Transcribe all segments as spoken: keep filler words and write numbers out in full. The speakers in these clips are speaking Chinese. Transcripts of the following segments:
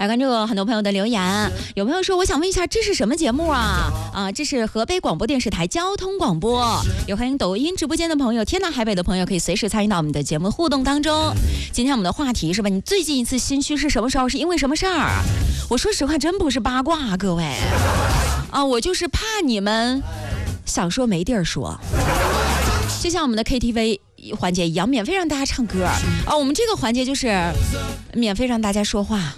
来关注很多朋友的留言，有朋友说我想问一下这是什么节目啊？啊，这是河北广播电视台交通广播，有欢迎抖音直播间的朋友，天南海北的朋友可以随时参与到我们的节目互动当中。今天我们的话题是吧？你最近一次心虚是什么时候？是因为什么事儿？我说实话，真不是八卦，各位啊，我就是怕你们想说没地儿说，就像我们的 K T V 环节一样，免费让大家唱歌啊。我们这个环节就是免费让大家说话。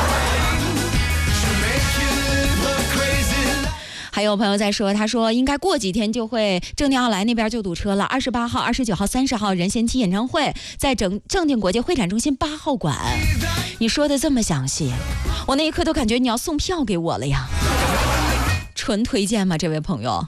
还有朋友在说，他说应该过几天就会正定奥莱那边就堵车了，二十八号、二十九号、三十号任贤齐演唱会在正正定国际会展中心八号馆。你说的这么详细，我那一刻都感觉你要送票给我了呀。纯推荐吗，这位朋友？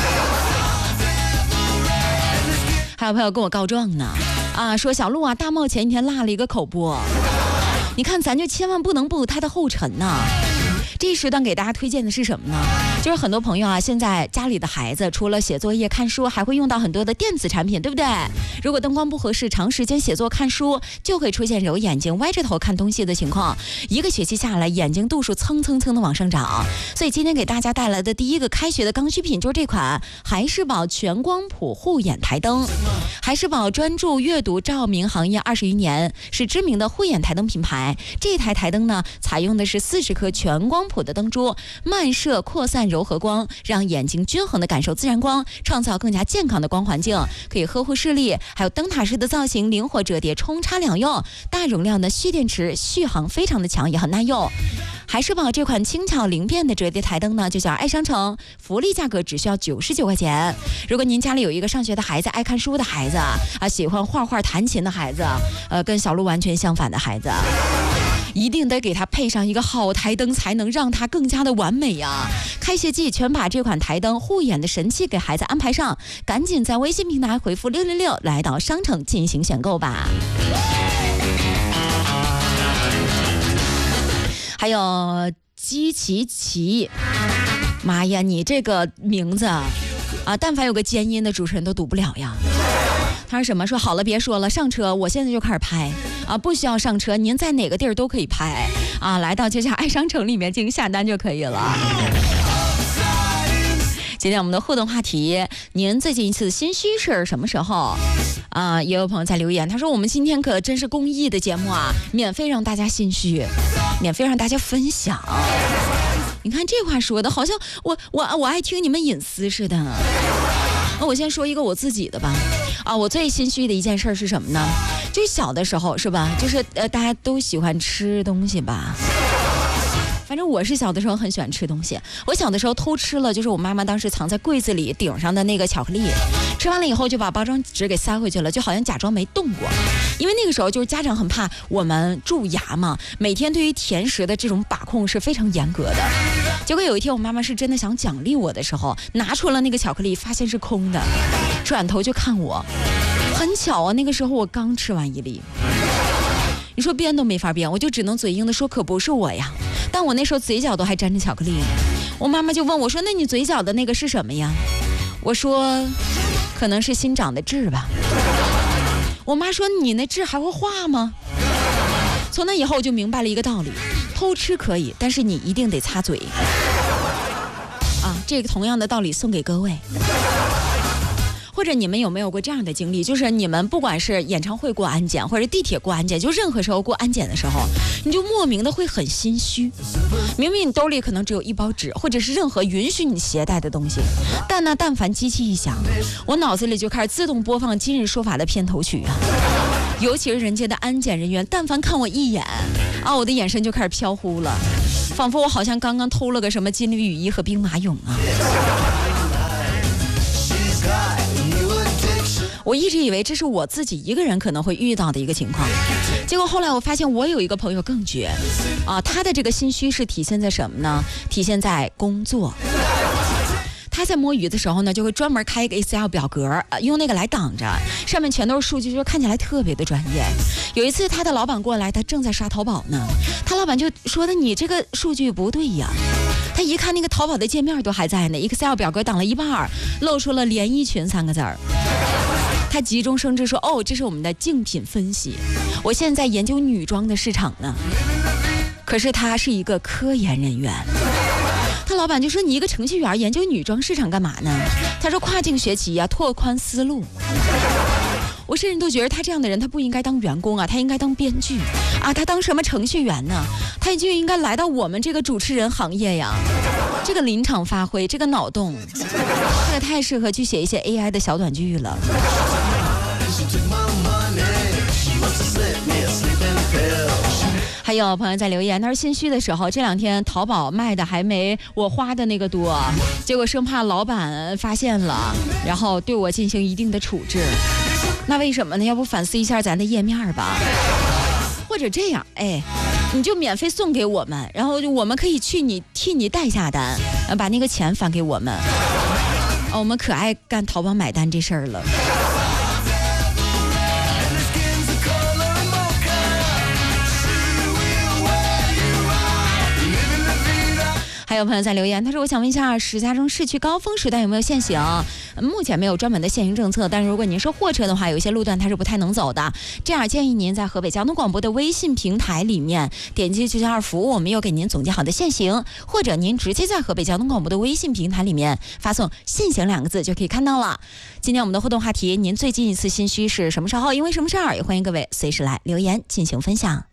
还有朋友跟我告状呢，啊，说小鹿啊，大茂前一天落了一个口播，你看咱就千万不能步他的后尘呐。这时段给大家推荐的是什么呢？就是很多朋友啊，现在家里的孩子除了写作业看书，还会用到很多的电子产品，对不对？如果灯光不合适，长时间写作看书就会出现揉眼睛歪着头看东西的情况，一个学期下来眼睛度数蹭蹭蹭的往上涨。所以今天给大家带来的第一个开学的刚需品就是这款海事宝全光谱护眼台灯。海事宝专注阅读照明行业二十余年，是知名的护眼台灯品牌。这台台灯呢，采用的是四十颗全光谱的灯珠，漫射扩散柔和光，让眼睛均衡的感受自然光，创造更加健康的光环境，可以呵护视力。还有灯塔式的造型，灵活折叠，冲插两用。大容量的蓄电池，续航非常的强，也很耐用。海事宝这款轻巧灵便的折叠台灯呢，就叫爱商城，福利价格只需要九十九块钱。如果您家里有一个上学的孩子，爱看书的孩子啊，喜欢画画弹琴的孩子，呃，跟小鹿完全相反的孩子，一定得给他配上一个好台灯，才能让他更加的完美呀！开学季全把这款台灯护眼的神器给孩子安排上，赶紧在微信平台回复六六六来到商城进行选购吧。还有基奇奇，妈呀，你这个名字啊，但凡有个尖音的主持人都读不了呀。他说什么？说好了别说了，上车，我现在就开始拍啊！不需要上车，您在哪个地儿都可以拍啊！来到这家爱商城里面进行下单就可以了。今天我们的互动话题，您最近一次心虚是什么时候啊？也有朋友在留言，他说我们今天可真是公益的节目啊，免费让大家心虚，免费让大家分享。你看这话说的好像我我我爱听你们隐私似的。那我先说一个我自己的吧。啊，我最心虚的一件事是什么呢？就是小的时候是吧？就是呃，大家都喜欢吃东西吧。反正我是小的时候很喜欢吃东西，我小的时候偷吃了，就是我妈妈当时藏在柜子里顶上的那个巧克力，吃完了以后就把包装纸给塞回去了，就好像假装没动过。因为那个时候就是家长很怕我们蛀牙嘛，每天对于甜食的这种把控是非常严格的。结果有一天我妈妈是真的想奖励我的时候，拿出了那个巧克力，发现是空的，转头就看我。很巧啊，那个时候我刚吃完一粒，你说编都没法编，我就只能嘴硬的说可不是我呀。但我那时候嘴角都还沾着巧克力呢。我妈妈就问我说，那你嘴角的那个是什么呀？我说可能是新长的痣吧。我妈说你那痣还会化吗？从那以后我就明白了一个道理，偷吃可以，但是你一定得擦嘴啊。这个同样的道理送给各位。或者你们有没有过这样的经历，就是你们不管是演唱会过安检或者地铁过安检，就任何时候过安检的时候，你就莫名的会很心虚。明明你兜里可能只有一包纸或者是任何允许你携带的东西，但呢但凡机器一响，我脑子里就开始自动播放今日说法的片头曲啊。尤其是人家的安检人员，但凡看我一眼啊，我的眼神就开始飘忽了，仿佛我好像刚刚偷了个什么金缕雨衣和兵马俑啊。我一直以为这是我自己一个人可能会遇到的一个情况，结果后来我发现我有一个朋友更绝啊，他的这个心虚是体现在什么呢？体现在工作。他在摸鱼的时候呢，就会专门开一个 Excel 表格，用那个来挡着，上面全都是数据，就看起来特别的专业。有一次他的老板过来，他正在刷淘宝呢，他老板就说的你这个数据不对呀。他一看那个淘宝的界面都还在呢， Excel 表格挡了一半，露出了连衣裙三个字儿。他急中生智说，哦，这是我们的竞品分析，我现在研究女装的市场呢。 可是他是一个科研人员。他老板就说：“你一个程序员研究女装市场干嘛呢？”他说：“跨境学习呀、啊，拓宽思路。”我甚至都觉得他这样的人，他不应该当员工啊，他应该当编剧啊，他当什么程序员呢？他就应该来到我们这个主持人行业呀。这个临场发挥，这个脑洞，这个太适合去写一些 A I 的小短剧了。还有朋友在留言，他说心虚的时候，这两天淘宝卖的还没我花的那个多，结果生怕老板发现了，然后对我进行一定的处置。那为什么呢？要不反思一下咱的页面吧，或者这样，哎，你就免费送给我们，然后我们可以去你替你代下单，把那个钱返给我们。哦，我们可爱干淘宝买单这事儿了。还有朋友在留言，他说我想问一下，石家庄市区高峰时段有没有限行？目前没有专门的限行政策，但是如果您是货车的话，有一些路段它是不太能走的。这样建议您在河北交通广播的微信平台里面点击九九二服务，我们有给您总结好的限行，或者您直接在河北交通广播的微信平台里面发送限行两个字就可以看到了。今天我们的互动话题，您最近一次心虚是什么时候？因为什么事儿？也欢迎各位随时来留言进行分享。